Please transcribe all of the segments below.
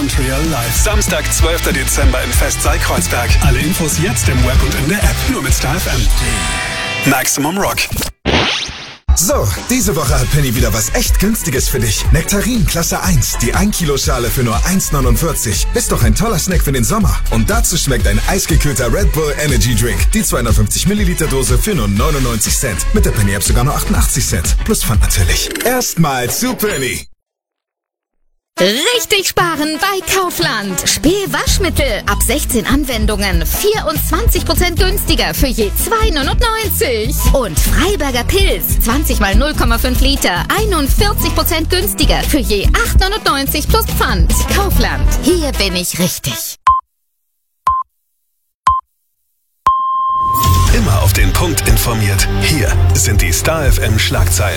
Montreal live. Samstag, 12. Dezember im Festsaal Kreuzberg. Alle Infos jetzt im Web und in der App. Nur mit Star FM. Maximum Rock. So, diese Woche hat Penny wieder was echt Günstiges für dich. Nektarin Klasse 1, die 1 Kilo Schale für nur 1,49. Ist doch ein toller Snack für den Sommer. Und dazu schmeckt ein eisgekühlter Red Bull Energy Drink. Die 250 Milliliter Dose für nur 99 Cent. Mit der Penny App sogar nur 88 Cent. Plus Pfand natürlich. Erstmal zu Penny. Richtig sparen bei Kaufland. Spül-Waschmittel ab 16 Anwendungen 24% günstiger für je 2,99. Und Freiberger Pilz 20 mal 0,5 Liter 41% günstiger für je 8,99 plus Pfand. Kaufland. Hier bin ich richtig. Immer auf den Punkt informiert. Hier sind die Star FM Schlagzeilen.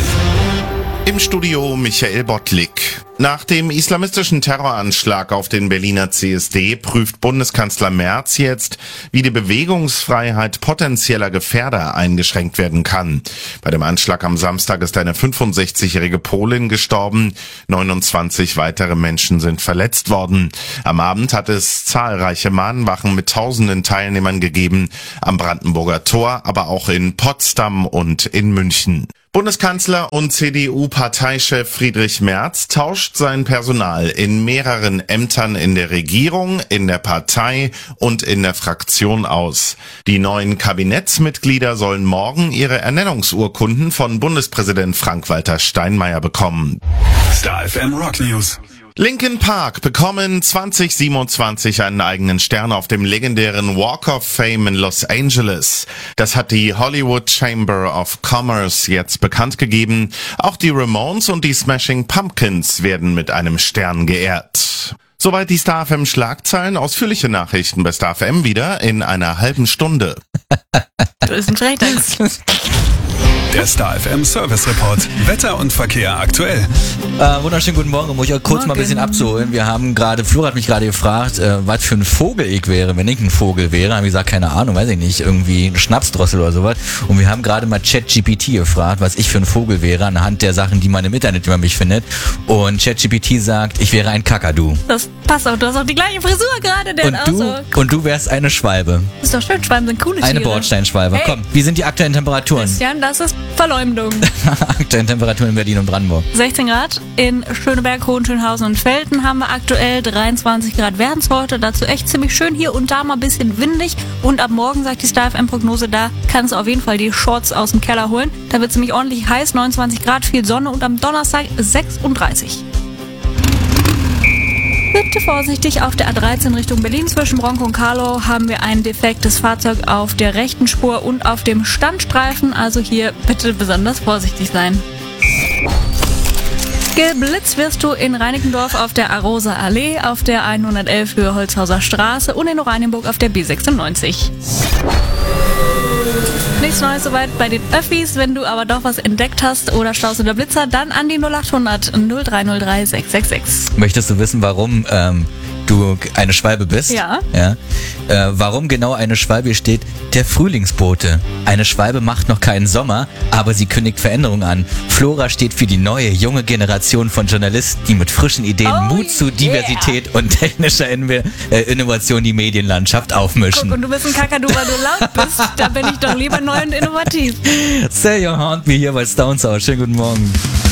Im Studio Michael Bottlik. Nach dem islamistischen Terroranschlag auf den Berliner CSD prüft Bundeskanzler Merz jetzt, wie die Bewegungsfreiheit potenzieller Gefährder eingeschränkt werden kann. Bei dem Anschlag am Samstag ist eine 65-jährige Polin gestorben, 29 weitere Menschen sind verletzt worden. Am Abend hat es zahlreiche Mahnwachen mit tausenden Teilnehmern gegeben, am Brandenburger Tor, aber auch in Potsdam und in München. Bundeskanzler und CDU-Parteichef Friedrich Merz tauscht sein Personal in mehreren Ämtern in der Regierung, in der Partei und in der Fraktion aus. Die neuen Kabinettsmitglieder sollen morgen ihre Ernennungsurkunden von Bundespräsident Frank-Walter Steinmeier bekommen. Star FM Rock News. Linkin Park bekommen 2027 einen eigenen Stern auf dem legendären Walk of Fame in Los Angeles. Das hat die Hollywood Chamber of Commerce jetzt bekannt gegeben. Auch die Ramones und die Smashing Pumpkins werden mit einem Stern geehrt. Soweit die Star FM Schlagzeilen. Ausführliche Nachrichten bei Star FM wieder in einer halben Stunde. Du bist ein Freitags. Der Star FM Service Report. Wetter und Verkehr aktuell. Wunderschönen guten Morgen, um euch kurz mal ein bisschen abzuholen. Flora hat mich gerade gefragt, was für ein Vogel ich wäre, wenn ich ein Vogel wäre. Habe ich gesagt, keine Ahnung, weiß ich nicht, irgendwie ein Schnapsdrossel oder sowas. Und wir haben gerade mal ChatGPT gefragt, was ich für ein Vogel wäre, anhand der Sachen, die man im Internet über mich findet. Und ChatGPT sagt, ich wäre ein Kakadu. Das passt auch, du hast auch die gleiche Frisur gerade. Und du wärst eine Schwalbe. Das ist doch schön, Schwalben sind coole Tiere. Eine Bordsteinschwalbe. Hey. Komm, wie sind die aktuellen Temperaturen? Christian, das ist Verleumdung. Aktuelle Temperaturen in Berlin und Brandenburg. 16 Grad. In Schöneberg, Hohenschönhausen und Velten haben wir aktuell 23 Grad. Werden es heute dazu echt ziemlich schön. Hier und da mal ein bisschen windig. Und ab morgen, sagt die Star FM-Prognose, da kannst du auf jeden Fall die Shorts aus dem Keller holen. Da wird es nämlich ordentlich heiß, 29 Grad, viel Sonne und am Donnerstag 36. Bitte vorsichtig, auf der A13 Richtung Berlin zwischen Bronco und Carlo haben wir ein defektes Fahrzeug auf der rechten Spur und auf dem Standstreifen. Also hier bitte besonders vorsichtig sein. Geblitzt wirst du in Reinickendorf auf der Arosa Allee, auf der 111 Höhe Holzhauser Straße und in Oranienburg auf der B96. Nichts Neues soweit bei den Öffis. Wenn du aber doch was entdeckt hast oder Staus oder Blitzer, dann an die 0800 0303 666. Möchtest du wissen, warum du eine Schwalbe bist? Ja. Warum genau eine Schwalbe steht? Der Frühlingsbote. Eine Schwalbe macht noch keinen Sommer, aber sie kündigt Veränderungen an. Flora steht für die neue, junge Generation von Journalisten, die mit frischen Ideen, Mut zu Diversität und technischer Innovation die Medienlandschaft aufmischen. Guck, und du bist ein Kakadu, weil du laut bist. Da bin ich doch lieber neu und innovativ. Say your heart, wie hier bei Stones aus. Schönen guten Morgen.